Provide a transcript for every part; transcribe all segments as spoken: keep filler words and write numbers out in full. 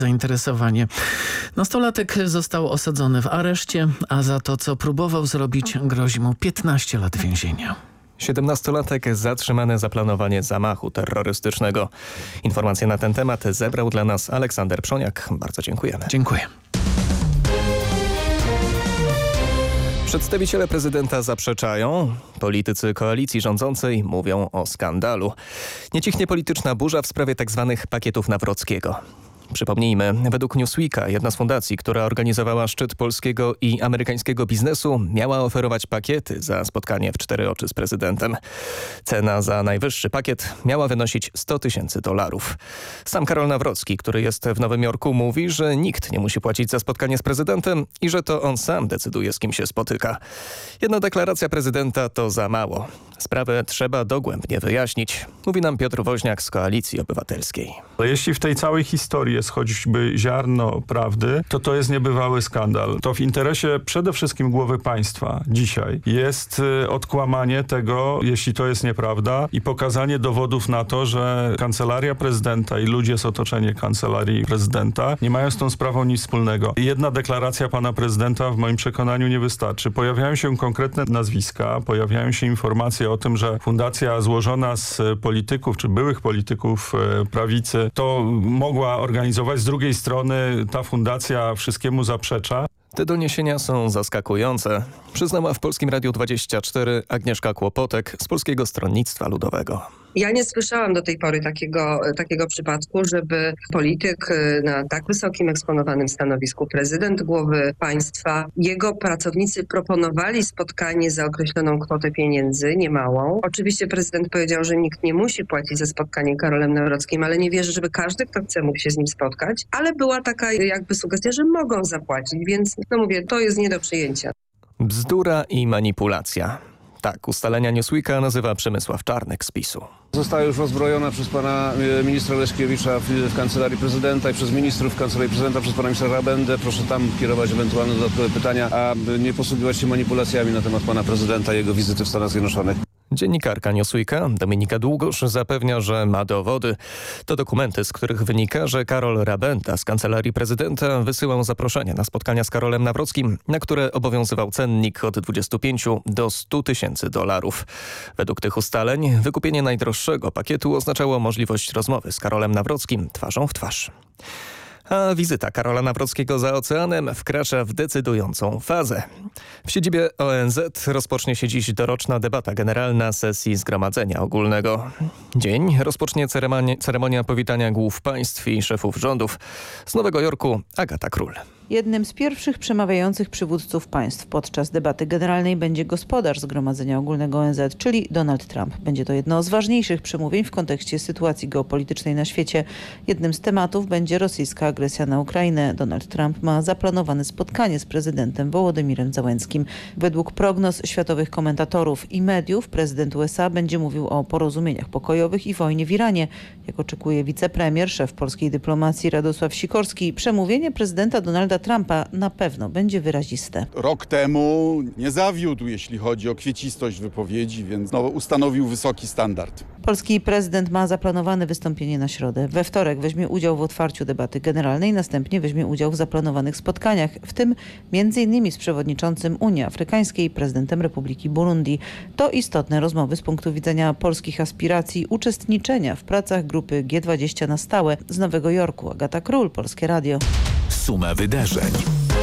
Zainteresowanie. Nastolatek został osadzony w areszcie, a za to, co próbował zrobić, grozi mu piętnaście lat więzienia. siedemnastolatek zatrzymany za planowanie zamachu terrorystycznego. Informacje na ten temat zebrał dla nas Aleksander Przoniak. Bardzo dziękujemy. Dziękuję. Przedstawiciele prezydenta zaprzeczają. Politycy koalicji rządzącej mówią o skandalu. Nie cichnie polityczna burza w sprawie tzw. pakietów Nawrockiego. Przypomnijmy, według Newsweeka jedna z fundacji, która organizowała szczyt polskiego i amerykańskiego biznesu, miała oferować pakiety za spotkanie w cztery oczy z prezydentem. Cena za najwyższy pakiet miała wynosić sto tysięcy dolarów. Sam Karol Nawrocki, który jest w Nowym Jorku, mówi, że nikt nie musi płacić za spotkanie z prezydentem i że to on sam decyduje, z kim się spotyka. Jedna deklaracja prezydenta to za mało. Sprawę trzeba dogłębnie wyjaśnić, mówi nam Piotr Woźniak z Koalicji Obywatelskiej. Jeśli w tej całej historii jest choćby ziarno prawdy, to to jest niebywały skandal. To w interesie przede wszystkim głowy państwa dzisiaj jest odkłamanie tego, jeśli to jest nieprawda, i pokazanie dowodów na to, że Kancelaria Prezydenta i ludzie z otoczenia Kancelarii Prezydenta nie mają z tą sprawą nic wspólnego. Jedna deklaracja pana prezydenta w moim przekonaniu nie wystarczy. Pojawiają się konkretne nazwiska, pojawiają się informacje o tym, że fundacja złożona z polityków, czy byłych polityków prawicy, to mogła organizować. Z drugiej strony ta fundacja wszystkiemu zaprzecza. Te doniesienia są zaskakujące, przyznała w Polskim Radiu dwadzieścia cztery Agnieszka Kłopotek z Polskiego Stronnictwa Ludowego. Ja nie słyszałam do tej pory takiego, takiego przypadku, żeby polityk na tak wysokim eksponowanym stanowisku, prezydent głowy państwa, jego pracownicy proponowali spotkanie za określoną kwotę pieniędzy, niemałą. Oczywiście prezydent powiedział, że nikt nie musi płacić za spotkanie Karolem Nawrockim, ale nie wierzy, żeby każdy, kto chce, mógł się z nim spotkać. Ale była taka jakby sugestia, że mogą zapłacić, więc no mówię, to jest nie do przyjęcia. Bzdura i manipulacja. Tak ustalenia Newsweeka nazywa Przemysław Czarnek z PiSu. Została już rozbrojona przez pana ministra Leszkiewicza w, w Kancelarii Prezydenta i przez ministrów w Kancelarii Prezydenta, przez pana ministra Rabendę. Proszę tam kierować ewentualne dodatkowe pytania, a nie posługiwać się manipulacjami na temat pana prezydenta i jego wizyty w Stanach Zjednoczonych. Dziennikarka Newsweeka Dominika Długosz zapewnia, że ma dowody. To dokumenty, z których wynika, że Karol Rabenda z Kancelarii Prezydenta wysyłał zaproszenia na spotkania z Karolem Nawrockim, na które obowiązywał cennik od dwudziestu pięciu do stu tysięcy dolarów. Według tych ustaleń wykupienie najdroższego pakietu oznaczało możliwość rozmowy z Karolem Nawrockim twarzą w twarz. A wizyta Karola Nawrockiego za oceanem wkracza w decydującą fazę. W siedzibie O N Z rozpocznie się dziś doroczna debata generalna sesji Zgromadzenia Ogólnego. Dzień rozpocznie ceremonia, ceremonia powitania głów państw i szefów rządów. Z Nowego Jorku Agata Król. Jednym z pierwszych przemawiających przywódców państw podczas debaty generalnej będzie gospodarz Zgromadzenia Ogólnego O N Z, czyli Donald Trump. Będzie to jedno z ważniejszych przemówień w kontekście sytuacji geopolitycznej na świecie. Jednym z tematów będzie rosyjska agresja na Ukrainę. Donald Trump ma zaplanowane spotkanie z prezydentem Wołodymirem Zełenskim. Według prognoz światowych komentatorów i mediów prezydent U S A będzie mówił o porozumieniach pokojowych i wojnie w Iranie. Jak oczekuje wicepremier, szef polskiej dyplomacji Radosław Sikorski, przemówienie prezydenta Donalda Trumpa na pewno będzie wyraziste. Rok temu nie zawiódł, jeśli chodzi o kwiecistość wypowiedzi, więc no, ustanowił wysoki standard. Polski prezydent ma zaplanowane wystąpienie na środę. We wtorek weźmie udział w otwarciu debaty generalnej, następnie weźmie udział w zaplanowanych spotkaniach, w tym między innymi z przewodniczącym Unii Afrykańskiej, prezydentem Republiki Burundi. To istotne rozmowy z punktu widzenia polskich aspiracji uczestniczenia w pracach grupy G dwadzieścia na stałe. Z Nowego Jorku Agata Król, Polskie Radio. Suma wydarzeń.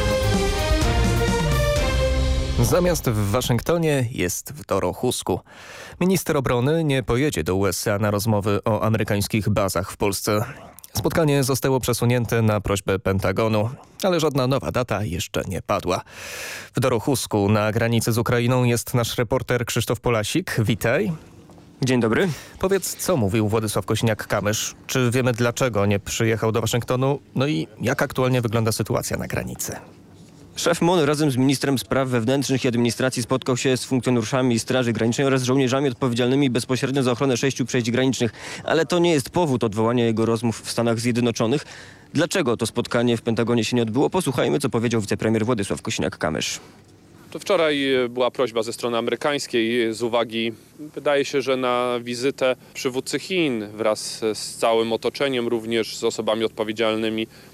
Zamiast w Waszyngtonie jest w Dorohusku. Minister obrony nie pojedzie do U S A na rozmowy o amerykańskich bazach w Polsce. Spotkanie zostało przesunięte na prośbę Pentagonu, ale żadna nowa data jeszcze nie padła. W Dorohusku na granicy z Ukrainą jest nasz reporter Krzysztof Polasik. Witaj. Dzień dobry. Powiedz, co mówił Władysław Kosiniak-Kamysz? Czy wiemy, dlaczego nie przyjechał do Waszyngtonu? No i jak aktualnie wygląda sytuacja na granicy? Szef M O N razem z ministrem spraw wewnętrznych i administracji spotkał się z funkcjonariuszami Straży Granicznej oraz żołnierzami odpowiedzialnymi bezpośrednio za ochronę sześciu przejść granicznych. Ale to nie jest powód odwołania jego rozmów w Stanach Zjednoczonych. Dlaczego to spotkanie w Pentagonie się nie odbyło? Posłuchajmy, co powiedział wicepremier Władysław Kosiniak-Kamysz. To wczoraj była prośba ze strony amerykańskiej z uwagi, wydaje się, że na wizytę przywódcy Chin wraz z całym otoczeniem, również z osobami odpowiedzialnymi